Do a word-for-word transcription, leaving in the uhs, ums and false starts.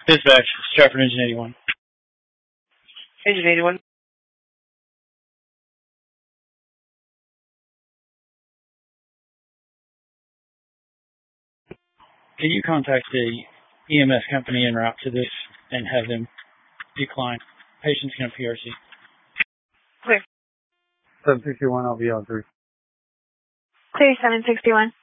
Dispatch, Stratford Engine eighty-one. Engine eighty-one. Can you contact the E M S company en route to this and have them decline? Patient's going to P R C. Clear. seven sixty-one, I'll be on three. Clear seven sixty-one.